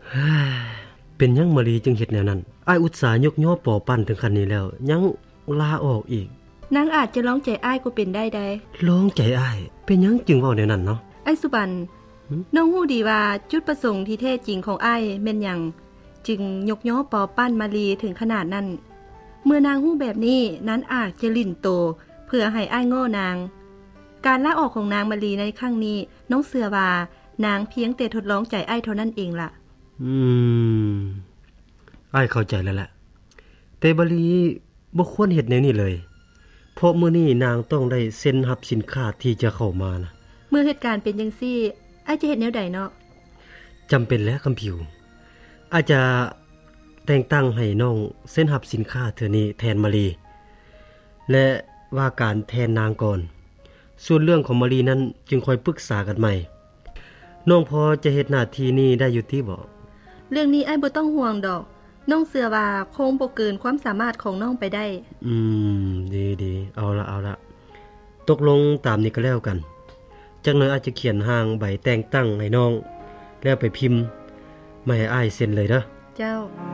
เป็นหยังมารีจึงเฮ็ดแนวนั้นอ้ายอุตส่าห์ยกย่อปอปั้นถึงขั้นนี้แล้วยังลาออกอีกนางอาจจะร้องใจอ้ายก็เป็นได้ร้องใจอ้ายเป็นหยังจึงเว้าแนวนั้นเนาะไอ้สุบันน้องฮู้ดีว่าจุดประสงค์ที่แท้จริงของอ้ายแม่นหยังจึงยกย่อปอปั้นมารีถึงขนาดนั้นเมื่อนางฮู้แบบนี้นั้นอาจจะลิ่นโตเพื่อให้อ้ายง้อนางการลาออกของนางมารีในครั้งนี้น้องเสือว่านางเพียงแต่ทดลองใจอ้ายเท่านั้นเองล่ะอ้ายเข้าใจแล้วแหละแต่บลีบ่ควรเฮ็ดแนวนี้เลยเพราะมื้อนี้นางต้องได้เซ็นรับสินค้าที่จะเข้ามานะเมื่อเหตุการณ์เป็นจังซี่อ้ายจะเฮ็ดแนวใดเนาะจำเป็นแล้วคำผิวอาจจะแต่งตั้งให้น้องเซ็นรับสินค้าเทื่อนี้แทนมารีและว่าการแทนนางก่อนส่วนเรื่องของมารีนั้นจึงค่อยปรึกษากันใหม่น้องพอจะเฮ็ดหน้าที่นี้ได้อยู่ติบ่เรื่องนี้อ้ายบ่ต้องห่วงดอกน้องเสือว่าคงบ่เกินความสามารถของน้องไปได้ดีๆเอาละตกลงตามนี้ก็แล้วกันจักหน่อยอาจจะเขียนหางใบแต่งตั้งให้น้องแล้วไปพิมพ์มาให้อ้ายเซ็นเลยเด้อเจ้า